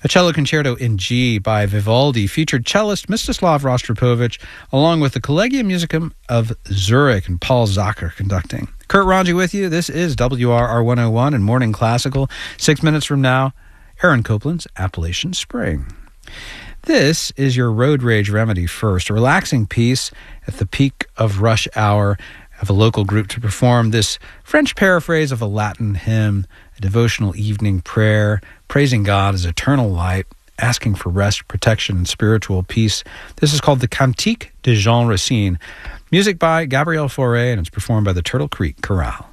A cello concerto in G by Vivaldi featured cellist Mstislav Rostropovich along with the Collegium Musicum of Zurich and Paul Zacher conducting. Kurt Ranji with you. This is WRR 101 and Morning Classical. 6 minutes from now, Aaron Copland's Appalachian Spring. This is your road rage remedy first, a relaxing piece at the peak of rush hour of a local group to perform this French paraphrase of a Latin hymn, a devotional evening prayer, praising God as eternal light, asking for rest, protection, and spiritual peace. This is called the Cantique de Jean Racine. Music by Gabriel Fauré, and it's performed by the Turtle Creek Chorale.